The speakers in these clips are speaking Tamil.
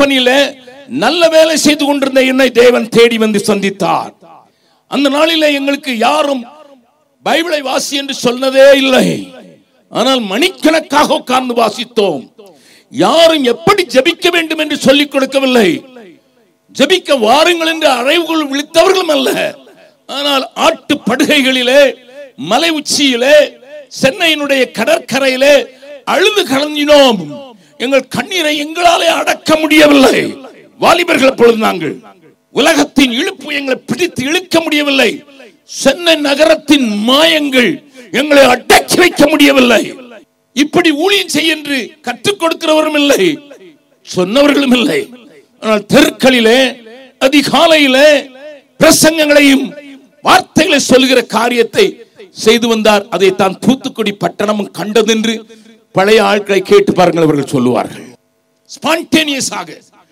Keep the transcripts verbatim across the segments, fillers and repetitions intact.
கம்பெனியில நல்ல வேலை செய்து கொண்டிருந்த என்னை தேவன் தேடி வந்து சந்தித்தார். அந்த நாளிலே எங்களுக்கு யாரும் பைபிளை வாசி என்று சொன்னதே இல்லை. ஆனால் மணிக்கணக்காக உட்கார்ந்து வாசித்தோம். யாரும் எப்படி ஜெபிக்க வேண்டும் என்று சொல்லிக் கொடுக்கவில்லை. ஜெபிக்க வாருங்கள் என்று அறைவுகள் விழித்தவர்களும் அல்ல. ஆனால் ஆட்டு படுகைகளிலே, மலை உச்சியிலே, சென்னையினுடைய கடற்கரையிலே அழுது கலந்தினோம். எங்கள் கண்ணீரை எங்களாலே அடக்க முடியவில்லை. வாலிபர்கள் பொழுது நாங்கள் உலகத்தின் இழுப்பு எங்களை பிடித்து இழுக்க முடியவில்லை. சென்னை நகரத்தின் மாயங்கள் எங்களை அடக்கி வைக்க முடியவில்லை. இப்படி ஊழியம் செய்ய என்று கற்றுக் கொடுக்கிறவரும் இல்லை, சொன்னவர்களும் இல்லை. ஆனால் தெருக்களிலே அதிகாலையிலே பிரசங்கங்களையும் வார்த்தைகளை சொல்லுகிற காரியத்தை செய்து வந்தார். அதை தான் தூத்துக்குடி பட்டணமும் கண்டதென்று பழைய ஆட்களை கேட்டு பாருங்கள், அவர்கள் சொல்லுவார்கள். ஸ்பான்டேனியஸாக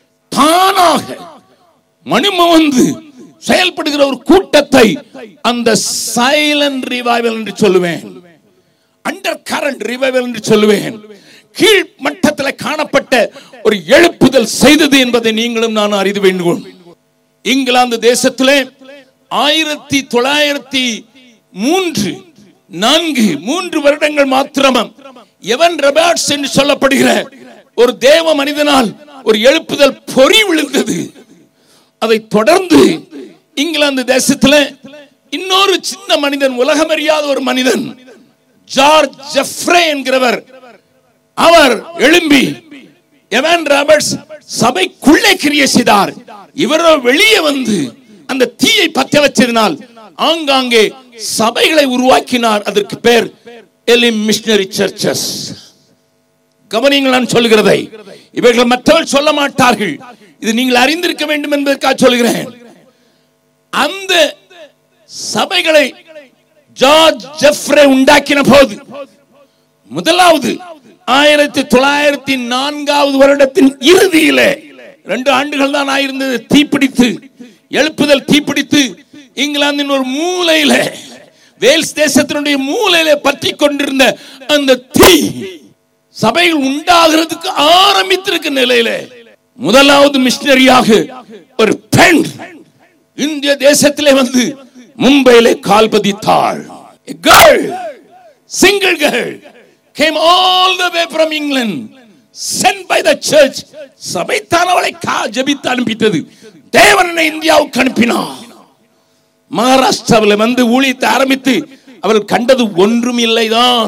தானாக மனிதன் வந்து செயல்படுகிற ஒரு கூட்டத்தை அந்த சைலண்ட் ரிவைவல் என்று சொல்லுவேன், அண்டர் கரண்ட் ரிவைவல் என்று சொல்லுவேன். கீழ் மட்டத்தில் காணப்பட்ட ஒரு எழுப்புதல் செய்தது என்பதை நீங்களும் நான் அறிந்து வேண்டும். இங்கிலாந்து தேசத்திலே ஆயிரத்தி தொள்ளாயிரத்தி மூன்று நான்கு மூன்று வருடங்கள் மாத்திரம் எவன் ராபர்ட்ஸ் என்று சொல்லப்படுகிற ஒரு தேவ மனிதனால் ஒரு எழுப்புதல் பொறி விழுந்தது. அதை தொடர்ந்து இங்கிலாந்து தேசத்தில் இன்னொரு சின்ன மனிதன், உலகம் அறியாத ஒரு மனிதன், ஜார்ஜ் ஜெஃப்ரே என்கிறவர், அவர் எழும்பி எவன் ராபர்ட்ஸ் சபைக்குள்ளே கிரியை செய்தார். இவரோ வெளியே வந்து அந்த தீயை பற்ற வச்சதினால் ஆங்காங்கே சபைகளை உருவாக்கினார். அதற்கு பேர் எலிம் மிஷனரி சர்ச்சஸ். கவனிங்கள் நான் சொல்லுகிறதை, இவர்கள் மற்றவர்கள் சொல்ல மாட்டார்கள். இது நீங்கள் அறிந்திருக்க வேண்டும் என்பதற்காக சொல்கிறேன். அந்த சபைகளை ஜார்ஜ் ஜெஃப்ரே உண்டாக்கின போது முதலாவது ஆயிரத்தி தொள்ளாயிரத்தி நான்காவது வருடத்தின் இறுதியிலே, ரெண்டு ஆண்டுகள் தான் ஆயிருந்தது, தீப்பிடித்து எழுப்புதல் தீப்பிடித்து இங்கிலாந்தின் ஒரு மூலையில, வேல்ஸ் தேசத்தினுடைய மூலையில பற்றி கொண்டிருந்த அந்த தீ சபைகள் உண்டாகிறதுக்கு ஆரம்பித்திருக்க நிலையில முதலாவது மிஷனரியாக ஒரு பெண் இந்திய தேசத்திலே வந்து மும்பையிலே கால் பதித்தாள். A girl, single girl came all the way from England, sent by the church. சபை தான் அவளை ஜெபித்து அனுப்பித்தது. தேவனை இந்தியாவுக்கு அனுப்பினார். மகாராஷ்டிராவில் வந்து ஊழியத்தை ஆரம்பித்து அவர்கள் கண்டது ஒன்றும் இல்லைதான்.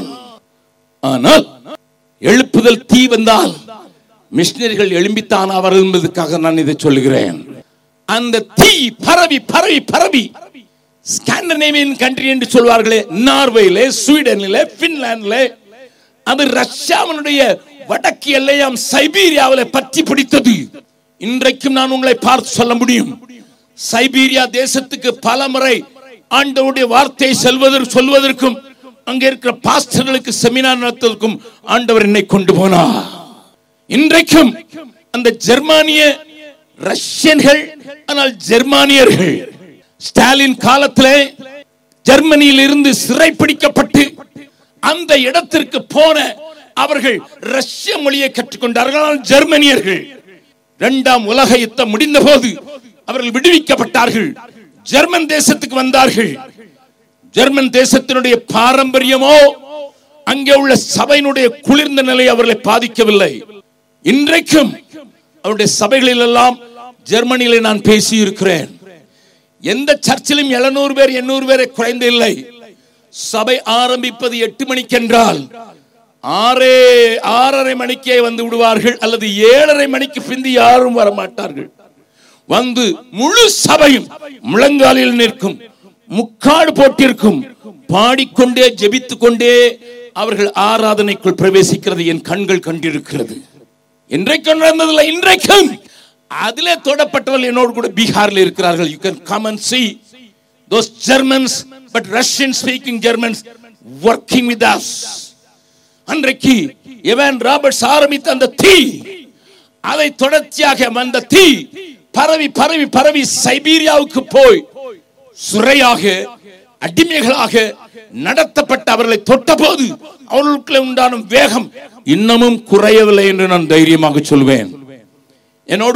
ஆனால் எழுப்புதல் தீ வந்தால் மிஷனரிகள் எழும்பித்தான் அவர்கள் என்பதற்காக நான் இதை சொல்லுகிறேன். அந்த தீ பரவி பரவி பரவி ஸ்காண்டினேவியன் கண்ட்ரி என்று சொல்வார்களே, நார்வேயிலே, ஸ்வீடனிலே, பின்லாந்திலே, அது ரஷ்யாவினுடைய வடக்கு எல்லையாம் சைபீரியாவில் பற்றி பிடித்தது. இன்றைக்கும் நான் உங்களை பார்த்து சொல்ல முடியும், சைபீரியா தேசத்துக்கு பல முறை ஆண்டவருடைய வார்த்தையை செல்வதற்கு சொல்வதற்கும் அங்கே இருக்கிற பாஸ்டர்களுக்கு செமினார் நடத்துவதற்கும் ஆண்டவர் என்னை கொண்டு போனார். இன்றைக்கும் அந்த ஜெர்மானிய ரஷ்யன்கள், ஆனால் ஜெர்மானியர்கள் ஸ்டாலின் காலத்திலே ஜெர்மனியில் இருந்து சிறைப்பிடிக்கப்பட்டு அந்த இடத்திற்கு போன அவர்கள் ரஷ்ய மொழியை கற்றுக்கொண்டார்கள். ஜெர்மனியர்கள் இரண்டாம் உலக யுத்தம் முடிந்த போது அவர்கள் விடுவிக்கப்பட்டார்கள், ஜெர்மன் தேசத்துக்கு வந்தார்கள். ஜெர்மன் தேசத்தினுடைய பாரம்பரியமோ அங்கே உள்ள சபையினுடைய குளிர்ந்த நிலை அவர்களை பாதிக்கவில்லை. இன்றைக்கும் அவருடைய சபைகளில் எல்லாம் ஜெர்மனியிலே நான் பேசி இருக்கிறேன். எந்த சர்ச்சிலும் எழுநூறு பேர் எண்ணூறு பேரை குறைந்து இல்லை. சபை ஆரம்பிப்பது எட்டு மணிக்கு என்றால் ஆறே ஆறரை மணிக்கே வந்து விடுவார்கள், அல்லது ஏழரை மணிக்கு பிந்தி யாரும் வரமாட்டார்கள். வந்து முழு சபையும் முழங்காலில் நிற்கும், முக்காடு போட்டிருக்கும், பாடிக்கொண்டே ஜெபித்துக் கொண்டே அவர்கள் ஆராதனைக்குள் பிரவேசிக்கிறது என் கண்கள் கண்டிருக்கிறது. இன்றைக்கும் நடந்ததில்லை, இன்றைக்கும் அதிலே தொடப்பட்டவர்கள் என்னோடு கூட பீகாரில் இருக்கிறார்கள். You can come and see those Germans, but Russian speaking Germans working with us. அன்றைக்கு எவன் ராபர்ட்ஸ் ஆரம்பித்த அந்த தீ, அதை தொடர்ச்சியாக அந்த தீ பரவி பரவி பரவி சைபீரியாவுக்கு போய் சுரையாக அடிமைகளாக நடத்தப்பட்ட அவர்களை தொட்ட போது அவர்களுக்கு உண்டான வேகம் இன்னமும் குறையவில்லை என்று நான் தைரியமாக சொல்வேன். என்னோடு